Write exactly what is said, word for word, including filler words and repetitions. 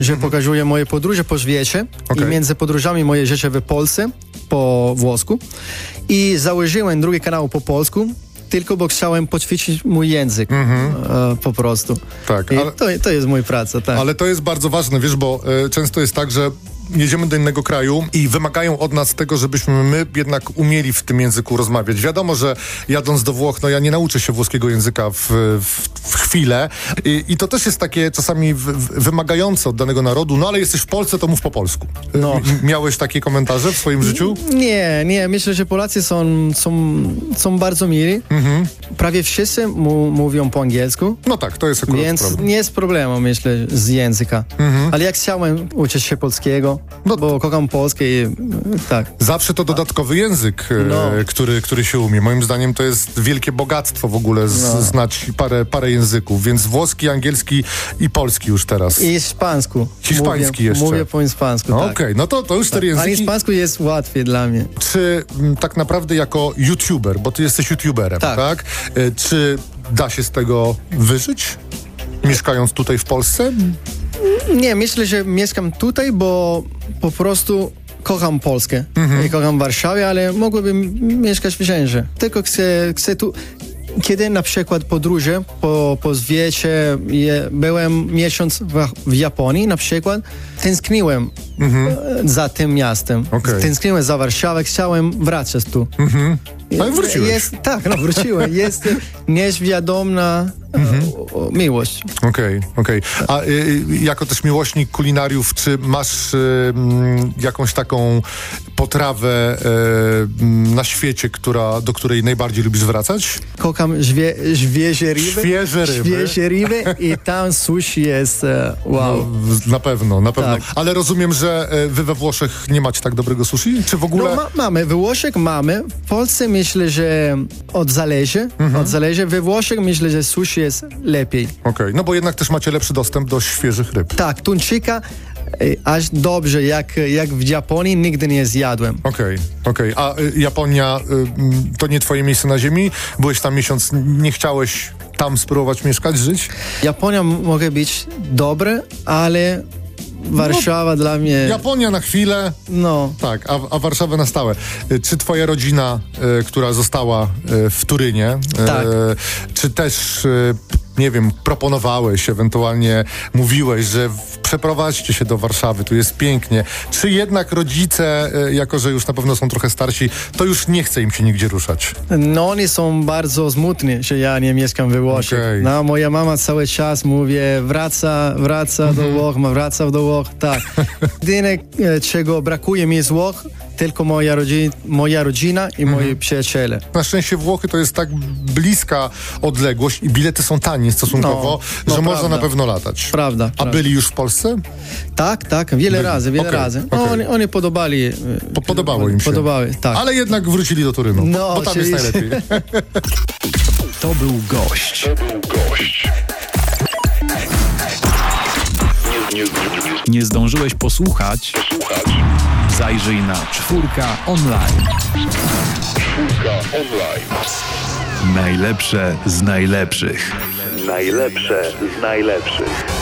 że pokazuję moje podróże po świecie Okay. i między podróżami moje życie w Polsce po włosku i założyłem drugi kanał po polsku, tylko bo chciałem poćwiczyć mój język mm-hmm. e, po prostu. Tak, I ale, to, to jest moja praca, tak. ale to jest bardzo ważne, wiesz, bo e, często jest tak, że jedziemy do innego kraju i wymagają od nas tego, żebyśmy my jednak umieli w tym języku rozmawiać. Wiadomo, że jadąc do Włoch, no ja nie nauczę się włoskiego języka w, w, w chwilę I, i to też jest takie czasami w, w, wymagające od danego narodu, no ale jesteś w Polsce, to mów po polsku. No. M- miałeś takie komentarze w swoim życiu? Nie, nie, myślę, że Polacy są, są, są bardzo mili. Mhm. Prawie wszyscy mu, mówią po angielsku. No tak, to jest akurat Więc problem. nie jest problemu, myślę, z języka. Mhm. Ale jak chciałem uczyć się polskiego, no, bo kocham polskie i tak. Zawsze to dodatkowy język, no. e, który, który się umie. Moim zdaniem to jest wielkie bogactwo w ogóle z, no. znać parę, parę języków, więc włoski, angielski i polski już teraz. I hiszpańsku. Hiszpański mówię, jeszcze. Mówię po hiszpańsku, no, tak. Okej, okay. no to, to już cztery tak. języki. A hiszpańsku jest łatwiej dla mnie. Czy m, tak naprawdę jako youtuber, bo ty jesteś youtuberem, tak? tak? E, czy da się z tego wyżyć, mieszkając tutaj w Polsce? Nie, myślę, że mieszkam tutaj, bo po prostu kocham Polskę mhm. i kocham Warszawę, ale mogłabym mieszkać wszędzie. Tylko chcę, chcę tu... Kiedy na przykład podróże po, po świecie, je, byłem miesiąc w, w Japonii na przykład, tęskniłem mhm. za tym miastem. Okay. Tęskniłem za Warszawą, chciałem wracać tu. Mhm. Ale wróciłeś. Jest, tak, no wróciłem. Jest nieświadoma mhm. o, o, miłość. Okej, okay, okej. Okay. A y, jako też miłośnik kulinariów, czy masz y, y, jakąś taką potrawę y, na świecie, która, do której najbardziej lubisz wracać? Kocham żwie, świeże ryby. Świeże ryby. Świeże ryby i tam sushi jest e, wow. No, na pewno, na pewno. Tak. Ale rozumiem, że wy we Włoszech nie macie tak dobrego sushi? Czy w ogóle... No, ma, mamy, we Włoszech mamy. W Polsce myślę, że od zależy. Mhm. Od zależy. We Włoszech myślę, że sushi jest lepiej. Okej, okay. No bo jednak też macie lepszy dostęp do świeżych ryb. Tak, tuńczyka aż dobrze, jak, jak w Japonii nigdy nie zjadłem. Okej, okay, okej. Okay. A y, Japonia y, to nie twoje miejsce na ziemi? Byłeś tam miesiąc, nie chciałeś tam spróbować mieszkać, żyć? Japonia może być dobre, ale Warszawa no, dla mnie... Japonia na chwilę, no. tak, a, a Warszawę na stałe. Czy twoja rodzina, y, która została y, w Turynie, tak. y, czy też... Y, nie wiem, proponowałeś, ewentualnie mówiłeś, że przeprowadźcie się do Warszawy, tu jest pięknie. Czy jednak rodzice, jako że już na pewno są trochę starsi, to już nie chce im się nigdzie ruszać? No oni są bardzo smutni, że ja nie mieszkam we Włoszech. Okay. No, moja mama cały czas mówi, wraca, wraca mm-hmm. do Włoch, wraca do Włoch, tak. Jedyne, czego brakuje mi z Włoch, tylko moja, rodzi- moja rodzina i moi mm-hmm. przyjaciele. Na szczęście Włochy to jest tak bliska odległość i bilety są tanie stosunkowo, no, no że prawda. Można na pewno latać. Prawda. A prawda. byli już w Polsce? Tak, tak, wiele Byli. razy, wiele okay, razy. No, okay. oni, oni podobali. Po, podobało im się. Podobały, tak. Ale jednak wrócili do Turynu, no, bo, bo tam czyli... jest najlepiej. To był gość. To był gość. Nie zdążyłeś posłuchać? Posłuchać. Zajrzyj na Czwórka Online. Czwórka Online. Najlepsze z najlepszych. Najlepsze z najlepszych.